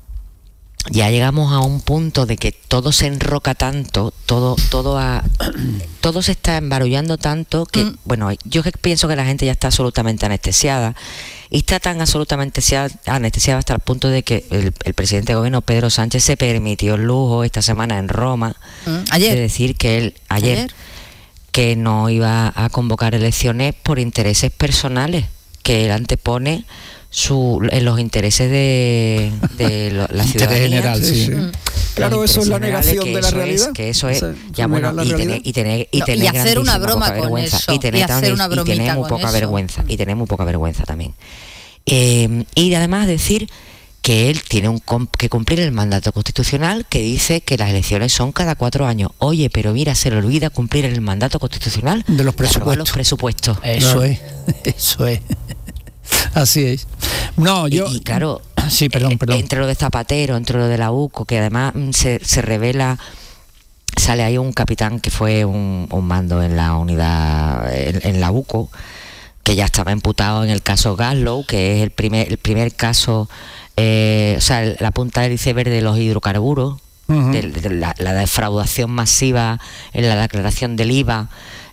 Ya llegamos a un punto de que todo se enroca tanto, todo todo a, todo se está embarullando tanto que, mm. bueno, yo pienso que la gente ya está absolutamente anestesiada y está tan absolutamente anestesiada hasta el punto de que el, el presidente de gobierno, Pedro Sánchez, se permitió el lujo esta semana en Roma mm. ayer. de decir que él, ayer, ayer, que no iba a convocar elecciones por intereses personales, que él antepone Su, en los intereses de, de lo, la ciudadanía general, sí, sí. Claro, eso es la negación de la realidad. Es, que eso es, ya bueno, y tener, y tener, y tener no, y hacer una broma con eso, y tener, y hacer una y tener muy poca eso. vergüenza, y tener muy poca vergüenza también. Eh, y además decir que él tiene un que cumplir el mandato constitucional que dice que las elecciones son cada cuatro años. Oye, pero mira, se le olvida cumplir el mandato constitucional de los presupuestos. Los presupuestos. Eso no. es, eso es. Así es. No, yo. Y, y claro, sí, perdón, perdón. entre lo de Zapatero, entre lo de la U C O, que además se, se revela, sale ahí un capitán que fue un, un mando en la unidad, en, en la U C O, que ya estaba imputado en el caso Gaslow, que es el primer, el primer caso, eh, o sea, la punta del iceberg de los hidrocarburos, uh-huh. de, de la, la defraudación masiva en la declaración del I V A.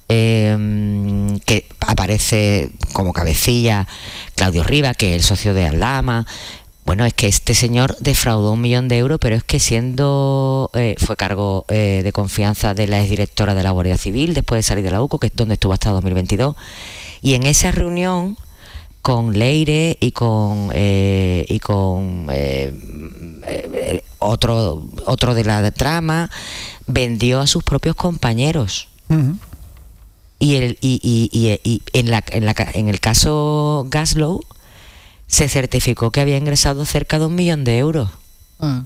Eh, que aparece como cabecilla Claudio Riva, que es el socio de Aldama. Bueno, es que este señor defraudó un millón de euros, pero es que siendo eh, fue cargo eh, de confianza de la exdirectora de la Guardia Civil después de salir de la U C O, que es donde estuvo hasta dos mil veintidós, y en esa reunión con Leire y con eh, y con eh, eh, otro otro de la trama, vendió a sus propios compañeros. Uh-huh. Y, el, y, y, y, y en, la, en, la, en el caso Gaslow se certificó que había ingresado cerca de un millón de euros. Mm.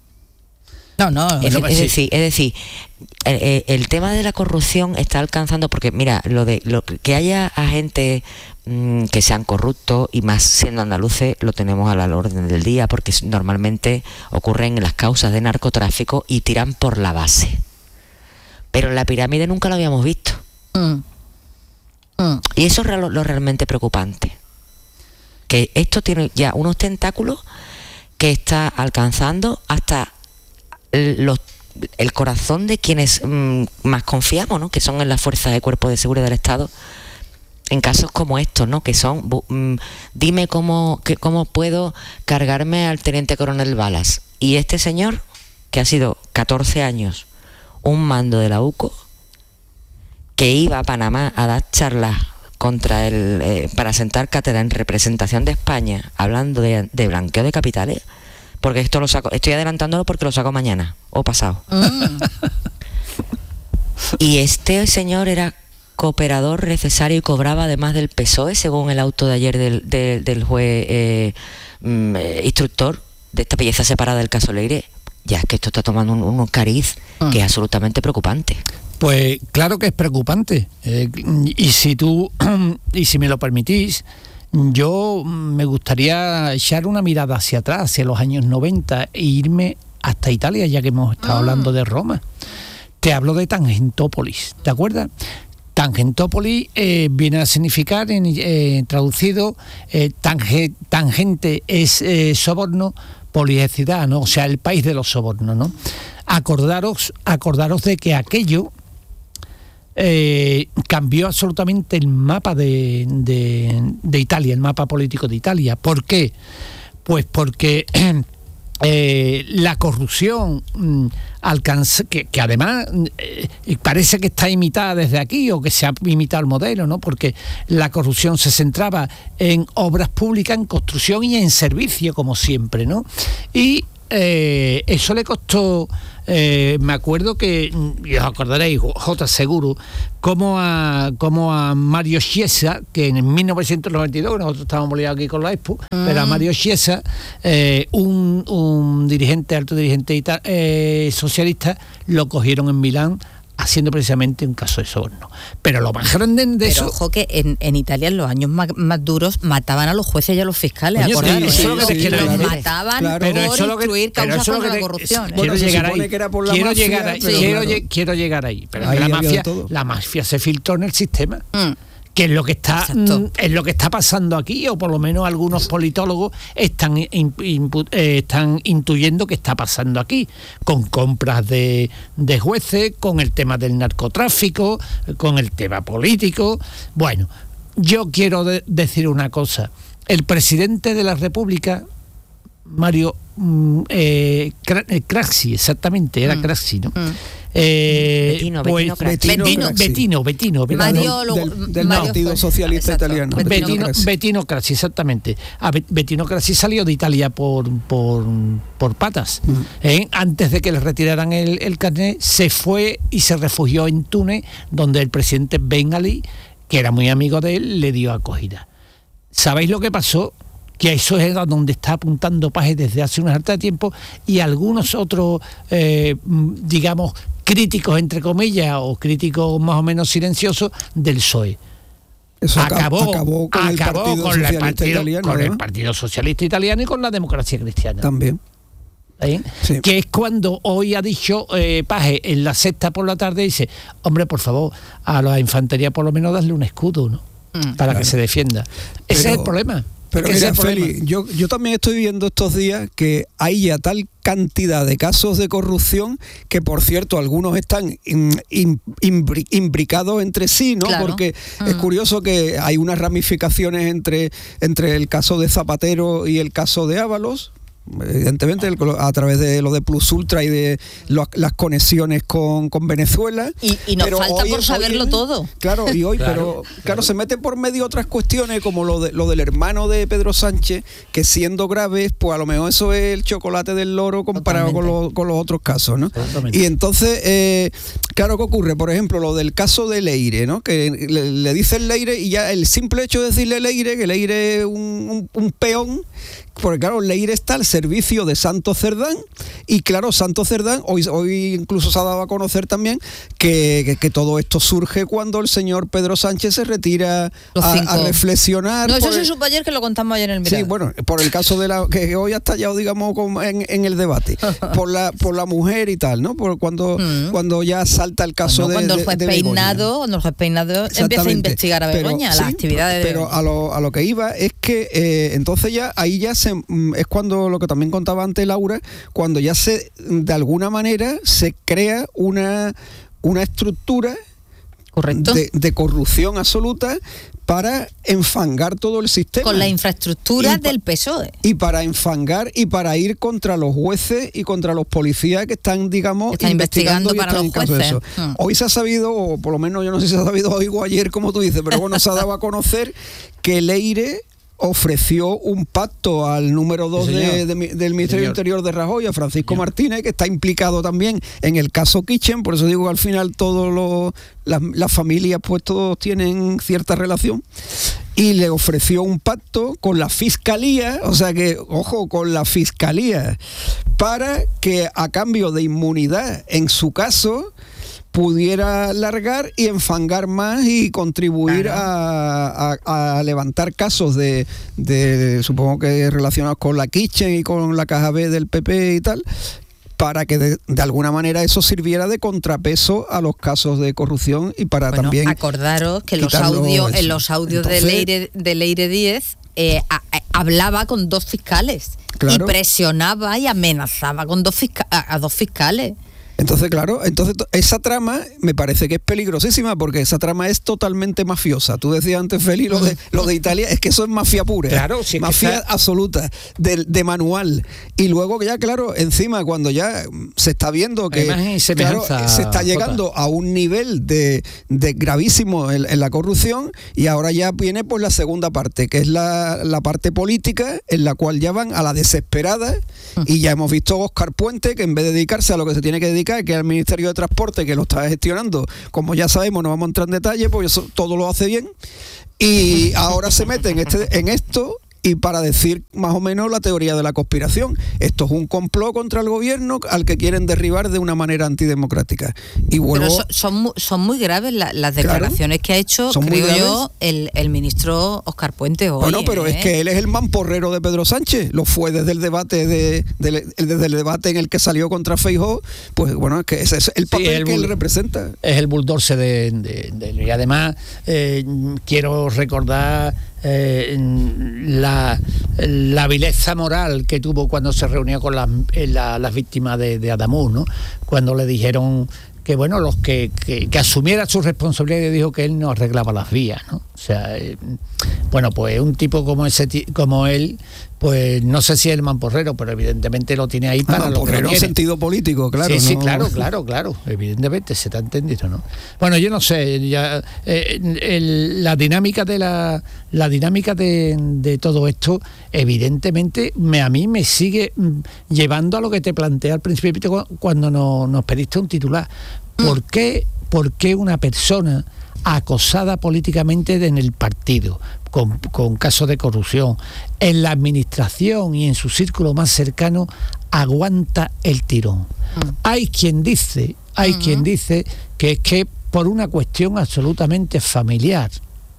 No, no, es, no es decir, es decir, el, el tema de la corrupción está alcanzando, porque mira, lo de lo que haya agentes mmm, que sean corruptos, y más siendo andaluces, lo tenemos a la orden del día, porque normalmente ocurren en las causas de narcotráfico y tiran por la base. Pero en la pirámide nunca lo habíamos visto. Mm. Mm. Y eso es lo, lo realmente preocupante, que esto tiene ya unos tentáculos que está alcanzando hasta los, el corazón de quienes mm, más confiamos, ¿no? Que son en las fuerzas de cuerpo de seguridad del Estado, en casos como estos, ¿no? Que son, mm, dime cómo, que, cómo puedo cargarme al teniente coronel Balas. Y este señor, que ha sido catorce años un mando de la U C O, que iba a Panamá a dar charlas contra el eh, para sentar cátedra en representación de España, hablando de, de blanqueo de capitales, porque esto lo saco, estoy adelantándolo porque lo saco mañana o pasado. Mm. Y este señor era cooperador necesario y cobraba además del P S O E, según el auto de ayer del, del, del juez eh, mm, eh, instructor de esta pieza separada del caso Leire. Ya es que esto está tomando un, un cariz mm. que es absolutamente preocupante. Pues claro que es preocupante. Eh, y si tú, y si me lo permitís, yo me gustaría echar una mirada hacia atrás, hacia los años noventa, e irme hasta Italia, ya que hemos estado ah. hablando de Roma. Te hablo de Tangentópolis, ¿te acuerdas? Tangentópolis eh, viene a significar, en, eh, traducido, eh, tange, tangente es eh, soborno, polis es ciudad, ¿no? O sea, el país de los sobornos, ¿no? Acordaros, acordaros de que aquello eh, cambió absolutamente el mapa de, de, de Italia, el mapa político de Italia. ¿Por qué? Pues porque eh, la corrupción mm, alcanza, que, que además eh, parece que está imitada desde aquí, o que se ha imitado el modelo, ¿no? Porque la corrupción se centraba en obras públicas, en construcción y en servicio, como siempre, ¿no? Y eh, eso le costó, eh, me acuerdo que, y os acordaréis, J seguro, como a, como a Mario Chiesa, que en mil novecientos noventa y dos, nosotros estábamos liados aquí con la Expo, mm. pero a Mario Chiesa, eh, un, un dirigente, alto dirigente ita- eh, socialista, lo cogieron en Milán haciendo precisamente un caso de soborno. Pero lo más grande de Pero eso... ojo que en, en Italia en los años más, más duros mataban a los jueces y a los fiscales, Oye, acordaros, sí, ¿eh? eso es lo que te quiero los decir. mataban Claro. por Pero eso es lo que- instruir pero causas eso es lo contra que la te- corrupción. Quiero Bueno, se llegar supone ahí. que era por la quiero mafia, llegar ahí. pero Quiero, claro. lle- quiero llegar ahí. Pero Ahí la había de mafia, todo. la mafia se filtró en el sistema. Mm. Que es lo que está Exacto. mm, es lo que está pasando aquí, o por lo menos algunos politólogos están in- impu- eh, están intuyendo que está pasando aquí, con compras de, de jueces, con el tema del narcotráfico, con el tema político. Bueno, yo quiero de- decir una cosa. El presidente de la República, Mario mm, eh, Cra- eh, Craxi, exactamente, era Mm. Craxi, ¿no? Mm. Eh, Bettino, pues, Bettino Craxi. Bettino, Bettino Bettino, Bettino, Bettino, Mario lo- del, del Mario Partido fue- Socialista exacto. Italiano. Bettino Bettino, Craxi. Bettino Craxi, exactamente. A Be- Bettino Craxi salió de Italia por por, por patas. Mm. ¿eh? Antes de que le retiraran el, el carnet, se fue y se refugió en Túnez, donde el presidente Ben Ali, que era muy amigo de él, le dio acogida. ¿Sabéis lo que pasó? Que eso es a donde está apuntando Paje desde hace una harta de tiempo, y algunos otros, eh, digamos, críticos, entre comillas, o críticos más o menos silenciosos del P S O E. Eso aca- acabó, acabó con el acabó Partido con, el Socialista partido, Italiano, con el ¿no? Partido Socialista Italiano y con la democracia cristiana. También. ¿eh? Sí. Que es cuando hoy ha dicho eh, Paje en la sexta por la tarde, dice, hombre, por favor, a la infantería por lo menos darle un escudo, ¿no? Mm. Para Claro. que se defienda. Ese Pero- es el problema. Pero Ese mira, es el problema. Feli, yo, yo también estoy viendo estos días que hay ya tal cantidad de casos de corrupción que, por cierto, algunos están in- in- imbri- imbricados entre sí, ¿no? Claro. Porque Mm. es curioso que hay unas ramificaciones entre, entre el caso de Zapatero y el caso de Ábalos. Evidentemente el- a través de lo de Plus Ultra y de lo- las conexiones con, con Venezuela. Y, y nos Pero falta hoy- por saberlo hoy- todo. Claro, y hoy, Claro, pero claro. claro, se meten por medio otras cuestiones como lo de lo del hermano de Pedro Sánchez, que siendo graves, pues a lo mejor eso es el chocolate del loro comparado con, Totalmente. lo- con los otros casos, ¿no? Exactamente. Y entonces, eh, claro, ¿qué ocurre? Por ejemplo, lo del caso de Leire, ¿no? Que le, le dicen Leire y ya el simple hecho de decirle Leire, que Leire es un, un, un peón, porque claro, Leire está al servicio de Santos Cerdán, y claro, Santos Cerdán, hoy, hoy incluso se ha dado a conocer también que, que, que todo esto surge cuando el señor Pedro Sánchez se retira Los a, cinco. a reflexionar. No, eso por se el- supo ayer, que lo contamos ayer en el Mirador. Sí, bueno, por el caso de la que hoy ha estallado, digamos, como en, en el debate, por la por la mujer y tal, ¿no? Por cuando Mm. cuando ya salta el caso Bueno, de cuando el de- juez de Begoña. Peinado, cuando el juez Peinado empieza a Exactamente. investigar a Pero, Begoña, sí, las actividades de pero Begoña. a lo, a lo que iba es que eh, entonces ya ahí ya se mm, es cuando lo que también contaba antes Laura, cuando ya se de alguna manera se crea una una estructura Correcto. de, de corrupción absoluta, para enfangar todo el sistema. Con la infraestructura y del P S O E. Y para enfangar y para ir contra los jueces y contra los policías que están, digamos, están investigando, investigando y para están los en caso jueces. De eso. Hmm. Hoy se ha sabido, o por lo menos yo no sé si se ha sabido hoy o ayer, como tú dices, pero bueno, se ha dado a conocer que Leire ofreció un pacto al número dos sí, de, de, del Ministerio señor. Interior de Rajoy, a Francisco Señor. Martínez, que está implicado también en el caso Kitchen, por eso digo que al final todos los las, las familias pues todos tienen cierta relación, y le ofreció un pacto con la Fiscalía, o sea que, ojo, con la Fiscalía, para que a cambio de inmunidad en su caso pudiera largar y enfangar más y contribuir claro. a, a, a levantar casos de, de, supongo que relacionados con la Kitchen y con la Caja B del P P y tal, para que de, de alguna manera eso sirviera de contrapeso a los casos de corrupción y para bueno, también acordaros que los quitarlo audios, eso. en los audios Entonces, de Leire, de Leire Díez eh, a, a, hablaba con dos fiscales Claro. y presionaba y amenazaba con dos fisca- a, a dos fiscales. Entonces, claro, entonces esa trama me parece que es peligrosísima porque esa trama es totalmente mafiosa. Tú decías antes, Feli, lo de, lo de Italia, es que eso es mafia pura. Claro, si es mafia que está... absoluta, de, de manual. Y luego ya, claro, encima cuando ya se está viendo que claro, se está llegando Jota. a un nivel de, de gravísimo en, en la corrupción, y ahora ya viene pues la segunda parte, que es la, la parte política, en la cual ya van a la desesperada, y ya hemos visto a Óscar Puente, que en vez de dedicarse a lo que se tiene que dedicar, que es el Ministerio de Transporte, que lo está gestionando, como ya sabemos, no vamos a entrar en detalle, porque eso todo lo hace bien, y ahora se mete en, este, en esto, y para decir más o menos la teoría de la conspiración. Esto es un complot contra el gobierno al que quieren derribar de una manera antidemocrática. Y vuelvo, Pero son, son, muy, son muy graves la, las declaraciones claro, que ha hecho, creo yo, el, el ministro Óscar Puente hoy. Bueno, pero ¿eh? es que él es el mamporrero de Pedro Sánchez. Lo fue desde el debate de, de, desde el debate en el que salió contra Feijóo. Pues bueno, es que ese es el papel sí, el que bull, él representa. Es el bulldozer de, de, de, y además eh, quiero recordar Eh, la, la vileza moral que tuvo cuando se reunió con las, la, las víctimas de, de Adamuz, ¿no? Cuando le dijeron que bueno, los que, que, que asumiera su responsabilidad, y dijo que él no arreglaba las vías, ¿no? O sea, eh, bueno, pues un tipo como ese como él, pues no sé si es el mamporrero, pero evidentemente lo tiene ahí para ah, lo que en sentido político, claro. Sí, ¿no? sí, claro, claro, claro, evidentemente se te ha entendido, ¿no? Bueno, yo no sé, ya eh, el, la dinámica de la la dinámica de, de todo esto, evidentemente me a mí me sigue llevando a lo que te planteé al principio cuando nos, nos pediste un titular. ¿Por qué, por qué una persona acosada políticamente en el partido, con, con casos de corrupción, en la administración y en su círculo más cercano, aguanta el tirón? Mm. Hay quien dice, hay uh-huh. quien dice que es que por una cuestión absolutamente familiar.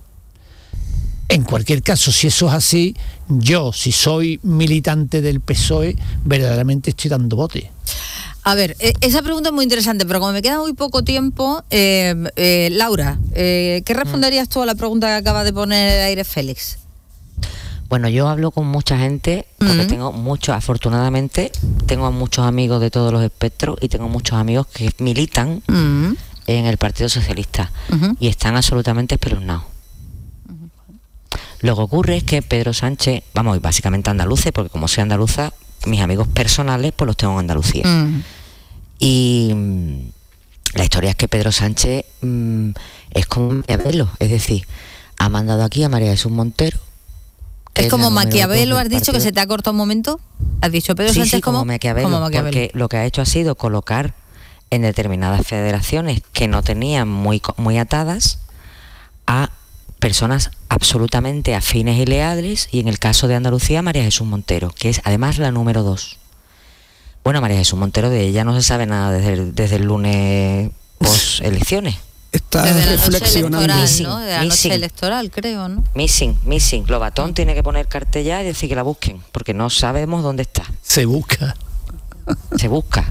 En cualquier caso, si eso es así, yo, si soy militante del P S O E, verdaderamente estoy dando bote. A ver, esa pregunta es muy interesante, pero como me queda muy poco tiempo, eh, eh, Laura, eh, ¿qué responderías tú a la pregunta que acaba de poner Aire Félix? Bueno, yo hablo con mucha gente, porque uh-huh. tengo muchos, afortunadamente, tengo muchos amigos de todos los espectros y tengo muchos amigos que militan uh-huh. en el Partido Socialista uh-huh. y están absolutamente espeluznados. Uh-huh. Lo que ocurre es que Pedro Sánchez, vamos, básicamente andaluces, porque como soy andaluza, mis amigos personales pues los tengo en Andalucía. Mm. Y mmm, la historia es que Pedro Sánchez mmm, es como Maquiavelo, es decir, ha mandado aquí a María Jesús Montero. Es como Maquiavelo, has dicho, que se te ha cortado un momento. ¿Has dicho Pedro sí, Sánchez sí, como, como Maquiavelo, como Maquiavelo? Porque lo que ha hecho ha sido colocar en determinadas federaciones que no tenían muy, muy atadas a personas absolutamente afines y leales, y en el caso de Andalucía, María Jesús Montero, que es además la número dos. Bueno, María Jesús Montero, de ella no se sabe nada desde el, desde el lunes post elecciones. Está desde reflexionando. La noche electoral, missing, ¿no? De la missing. noche electoral, creo, ¿no? Missing, missing. Lobatón tiene que poner cartel ya y decir que la busquen, porque no sabemos dónde está. Se busca. Se busca.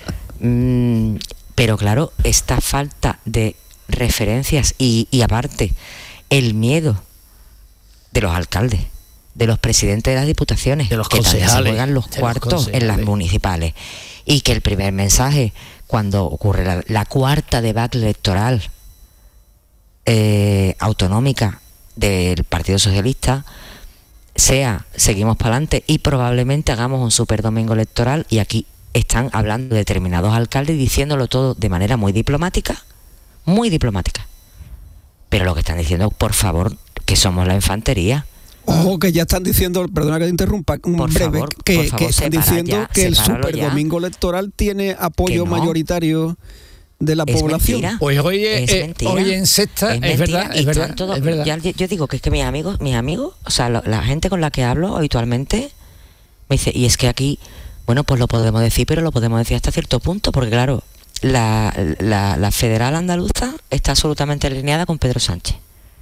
Mm, pero claro, esta falta de referencias y, y aparte el miedo de los alcaldes, de los presidentes de las diputaciones, de los que también se juegan los de cuartos los en las municipales, y que el primer mensaje cuando ocurre la, la cuarta debacle electoral eh, autonómica del Partido Socialista sea seguimos para adelante y probablemente hagamos un super domingo electoral, y aquí están hablando determinados alcaldes diciéndolo todo de manera muy diplomática, muy diplomática. Pero lo que están diciendo, por favor, que somos la infantería. Ojo, que ya están diciendo, perdona que te interrumpa, un por breve, favor, que, por favor, que están diciendo ya, que el sepáralo super ya. domingo electoral tiene apoyo no. mayoritario de la Es población. mentira. Pues hoy, Es eh, mentira. hoy en sexta, Es es, verdad, mentira, y es verdad, están todos- es verdad. ya- yo digo que es que mis amigos, mis amigos, o sea, lo- la gente con la que hablo habitualmente me dice, y es que aquí, bueno, pues lo podemos decir, pero lo podemos decir hasta cierto punto, porque claro, la, la, la federal andaluza está absolutamente alineada con Pedro Sánchez.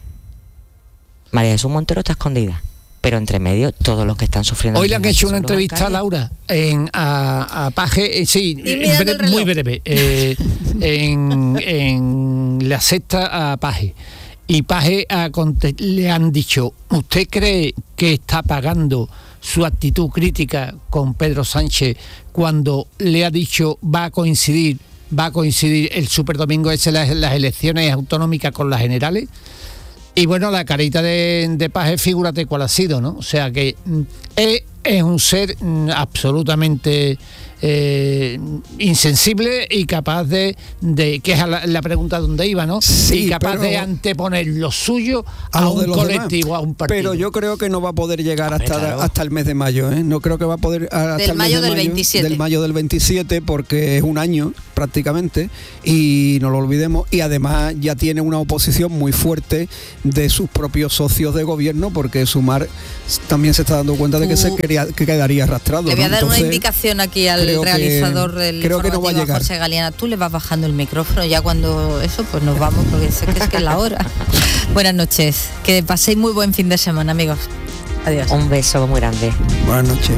María Jesús Montero está escondida, pero entre medio todos los que están sufriendo. Hoy le han hecho una son los entrevista a alcaldes. Laura en, a, a Paje, eh, sí, Y en mirando el breve, muy reloj. breve, eh, en, en la sexta a Paje. Y Paje ha conte- le han dicho, ¿usted cree que está pagando su actitud crítica con Pedro Sánchez cuando le ha dicho va a coincidir, va a coincidir el superdomingo ese las, las elecciones autonómicas con las generales? Y bueno, la carita de, de Paje, figúrate cuál ha sido, ¿no? O sea que mm, es, es un ser mm, absolutamente eh, insensible y capaz de, de que es la, la pregunta donde iba, ¿no? Sí, y capaz pero- de anteponer lo suyo a, a lo un de los colectivo, demás. a un partido. Pero yo creo que no va a poder llegar Hombre, hasta, claro. hasta el mes de mayo, ¿eh? No creo que va a poder hasta Del el mes mayo de del veintisiete. Del mayo del veintisiete, porque es un año prácticamente, y no lo olvidemos, y además ya tiene una oposición muy fuerte de sus propios socios de gobierno, porque Sumar también se está dando cuenta de que Uh, se quería, que quedaría arrastrado. Le voy a ¿no? dar Entonces, una indicación aquí al creo que- realizador del creo que no va a informativo, llegar. José Galeana. Tú le vas bajando el micrófono, ya cuando eso, pues nos vamos, porque sé que es que es la hora. Buenas noches, que paséis muy buen fin de semana, amigos. Adiós. Un beso muy grande. Buenas noches.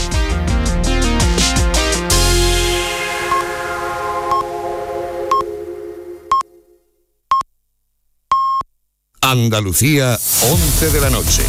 Andalucía, once de la noche.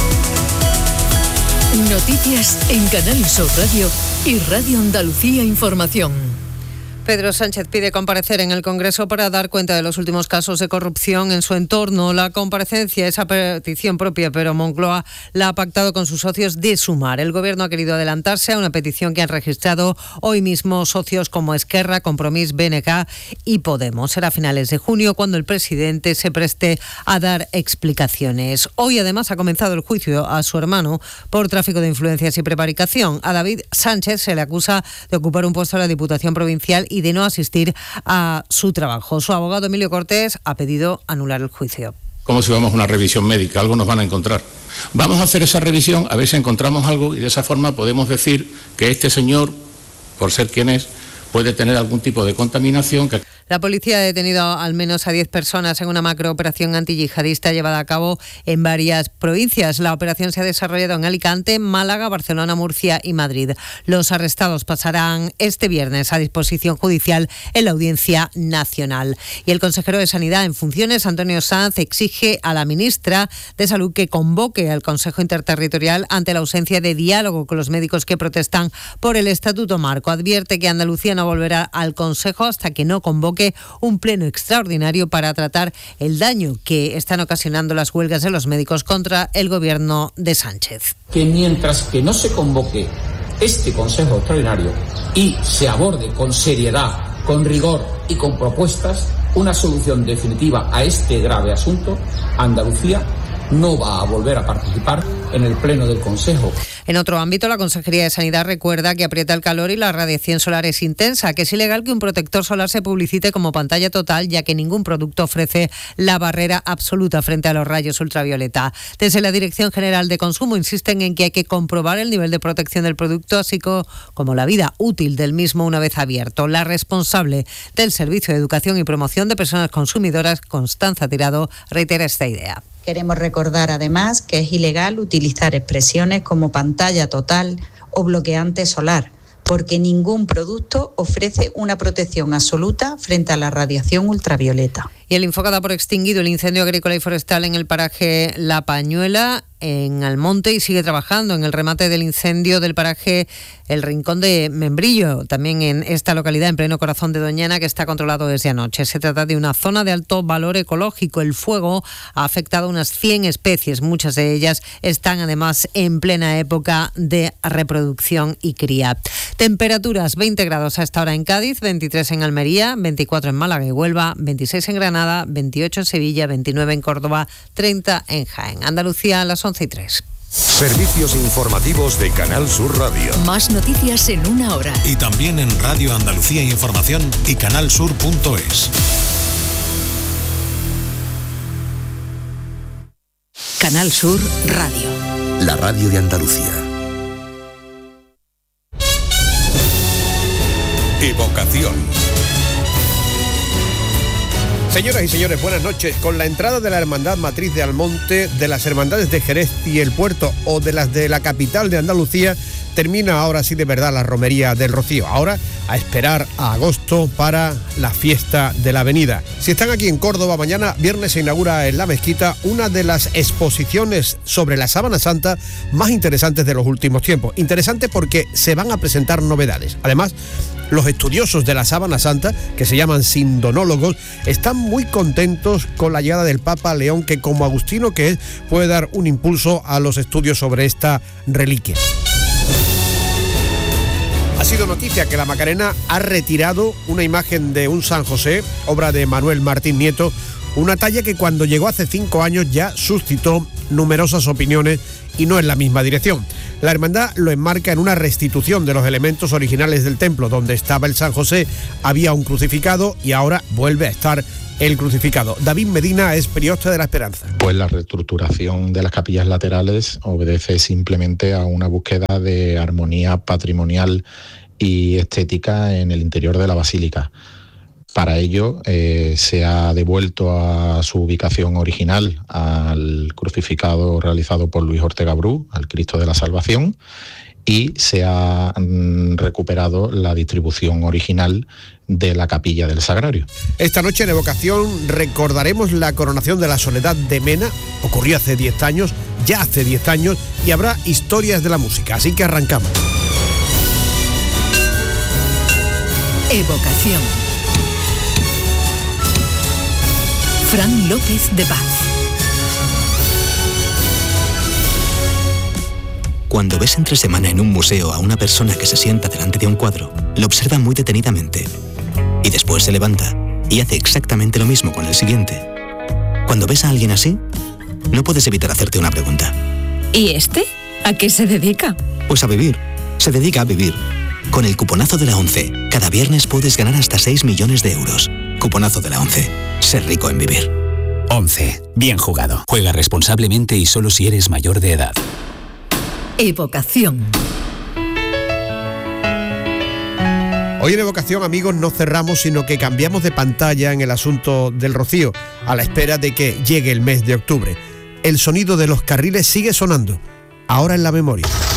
Noticias en Canal Sur Radio y Radio Andalucía Información. Pedro Sánchez pide comparecer en el Congreso para dar cuenta de los últimos casos de corrupción en su entorno. La comparecencia es a petición propia, pero Moncloa la ha pactado con sus socios de Sumar. El Gobierno ha querido adelantarse a una petición que han registrado hoy mismo socios como Esquerra, Compromís, B N K y Podemos. Será a finales de junio cuando el presidente se preste a dar explicaciones. Hoy además ha comenzado el juicio a su hermano por tráfico de influencias y prevaricación. A David Sánchez se le acusa de ocupar un puesto en la Diputación Provincial y de no asistir a su trabajo. Su abogado Emilio Cortés ha pedido anular el juicio. Como si vamos a una revisión médica, algo nos van a encontrar. Vamos a hacer esa revisión, a ver si encontramos algo y de esa forma podemos decir que este señor, por ser quien es, puede tener algún tipo de contaminación que... La policía ha detenido al menos a diez personas en una macrooperación antiyihadista llevada a cabo en varias provincias. La operación se ha desarrollado en Alicante, Málaga, Barcelona, Murcia y Madrid. Los arrestados pasarán este viernes a disposición judicial en la Audiencia Nacional. Y el consejero de Sanidad en funciones, Antonio Sanz, exige a la ministra de Salud que convoque al Consejo Interterritorial ante la ausencia de diálogo con los médicos que protestan por el Estatuto Marco. Advierte que Andalucía no volverá al Consejo hasta que no convoque un pleno extraordinario para tratar el daño que están ocasionando las huelgas de los médicos contra el gobierno de Sánchez. Que mientras que no se convoque este Consejo Extraordinario y se aborde con seriedad, con rigor y con propuestas una solución definitiva a este grave asunto, Andalucía no va a volver a participar en el pleno del Consejo. En otro ámbito, la Consejería de Sanidad recuerda que aprieta el calor y la radiación solar es intensa, que es ilegal que un protector solar se publicite como pantalla total, ya que ningún producto ofrece la barrera absoluta frente a los rayos ultravioleta. Desde la Dirección General de Consumo insisten en que hay que comprobar el nivel de protección del producto, así como la vida útil del mismo una vez abierto. La responsable del Servicio de Educación y Promoción de Personas Consumidoras, Constanza Tirado, reitera esta idea. Queremos recordar además que es ilegal utilizar expresiones como pantalla total o bloqueante solar, porque ningún producto ofrece una protección absoluta frente a la radiación ultravioleta. Y el Infoca da por extinguido el incendio agrícola y forestal en el paraje La Pañuela, en Almonte, y sigue trabajando en el remate del incendio del paraje El Rincón de Membrillo, también en esta localidad, en pleno corazón de Doñana, que está controlado desde anoche. Se trata de una zona de alto valor ecológico. El fuego ha afectado a unas cien especies, muchas de ellas están además en plena época de reproducción y cría. Temperaturas: veinte grados a esta hora en Cádiz, veintitrés en Almería, veinticuatro en Málaga y Huelva, veintiséis en Granada, veintiocho en Sevilla, veintinueve en Córdoba, treinta en Jaén. Andalucía a las once y tres. Servicios informativos de Canal Sur Radio. Más noticias en una hora. Y también en Radio Andalucía Información y canalsur punto es. Canal Sur Radio. La radio de Andalucía. Evocación. Señoras y señores, buenas noches. Con la entrada de la Hermandad Matriz de Almonte, de las Hermandades de Jerez y el Puerto o de las de la capital de Andalucía, termina ahora sí de verdad la romería del Rocío. Ahora a esperar a agosto para la fiesta de la Avenida. Si están aquí en Córdoba, mañana viernes se inaugura en la Mezquita una de las exposiciones sobre la Sábana Santa más interesantes de los últimos tiempos. Interesante porque se van a presentar novedades. Además, los estudiosos de la Sábana Santa, que se llaman sindonólogos, están muy contentos con la llegada del Papa León, que como agustino que es, puede dar un impulso a los estudios sobre esta reliquia. Ha sido noticia que la Macarena ha retirado una imagen de un San José, obra de Manuel Martín Nieto, una talla que cuando llegó hace cinco años ya suscitó numerosas opiniones y no en la misma dirección. La hermandad lo enmarca en una restitución de los elementos originales del templo. Donde estaba el San José había un crucificado y ahora vuelve a estar el crucificado. David Medina es periodista de La Esperanza. Pues la reestructuración de las capillas laterales obedece simplemente a una búsqueda de armonía patrimonial y estética en el interior de la basílica. Para ello eh, se ha devuelto a su ubicación original al crucificado realizado por Luis Ortega Bru, al Cristo de la Salvación, y se ha mm, recuperado la distribución original de la capilla del Sagrario. Esta noche en Evocación recordaremos la coronación de la Soledad de Mena. Ocurrió hace diez años, ya hace diez años, y habrá historias de la música, así que arrancamos. Evocación. Fran López de Paz. Cuando ves entre semana en un museo a una persona que se sienta delante de un cuadro, lo observa muy detenidamente y después se levanta y hace exactamente lo mismo con el siguiente. Cuando ves a alguien así, no puedes evitar hacerte una pregunta. ¿Y este? ¿A qué se dedica? Pues a vivir. Se dedica a vivir. Con el cuponazo de la ONCE, cada viernes puedes ganar hasta seis millones de euros. Cuponazo de la ONCE. Ser rico en vivir. ONCE. Bien jugado. Juega responsablemente y solo si eres mayor de edad. Evocación. Hoy en Evocación, amigos, no cerramos, sino que cambiamos de pantalla en el asunto del Rocío, a la espera de que llegue el mes de octubre. El sonido de los carriles sigue sonando, ahora en la memoria.